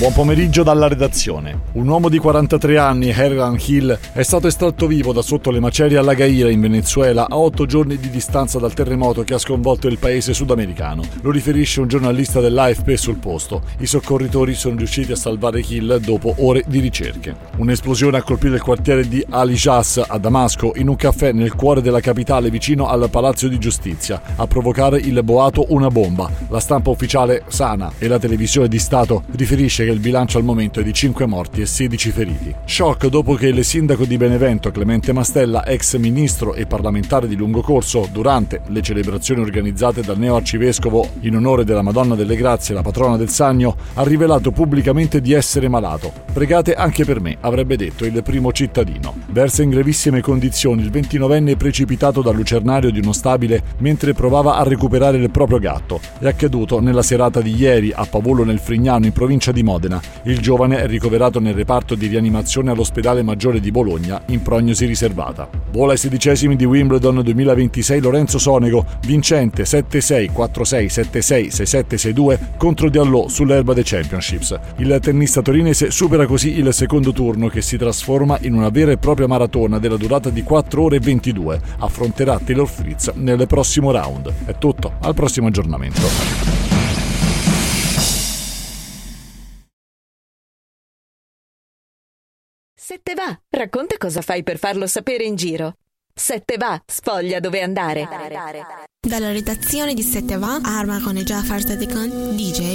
Buon pomeriggio dalla redazione. Un uomo di 43 anni, Hernan Hill, è stato estratto vivo da sotto le macerie a La Gaira in Venezuela a 8 giorni di distanza dal terremoto che ha sconvolto il paese sudamericano. Lo riferisce un giornalista dell'AFP sul posto. I soccorritori sono riusciti a salvare Hill dopo ore di ricerche. Un'esplosione ha colpito il quartiere di Ali Jas a Damasco in un caffè nel cuore della capitale vicino al Palazzo di Giustizia. A provocare il boato una bomba. La stampa ufficiale Sana e la televisione di Stato riferisce che il bilancio al momento è di 5 morti e 16 feriti. Shock dopo che il sindaco di Benevento, Clemente Mastella, ex ministro e parlamentare di lungo corso, durante le celebrazioni organizzate dal neoarcivescovo in onore della Madonna delle Grazie, la patrona del Sannio, ha rivelato pubblicamente di essere malato. Pregate anche per me, avrebbe detto il primo cittadino. Versa in gravissime condizioni il 29enne precipitato dal lucernario di uno stabile mentre provava a recuperare il proprio gatto. È accaduto nella serata di ieri a Pavolo nel Frignano, in provincia di Modena. Il giovane è ricoverato nel reparto di rianimazione all'ospedale maggiore di Bologna in prognosi riservata. Vola ai 16esimi di Wimbledon 2026 Lorenzo Sonego, vincente 7-6, 4-6, 7-6, 6-7, 6-2 contro Diallo sull'erba dei Championships. Il tennista torinese supera così il secondo turno che si trasforma in una vera e propria maratona della durata di 4 ore e 22. Affronterà Taylor Fritz nel prossimo round. È tutto, al prossimo aggiornamento. Se te va, racconta cosa fai per farlo sapere in giro. Se te va, sfoglia dove andare. Dalla redazione di Se te va, Arma con Jafar Sadikan, DJ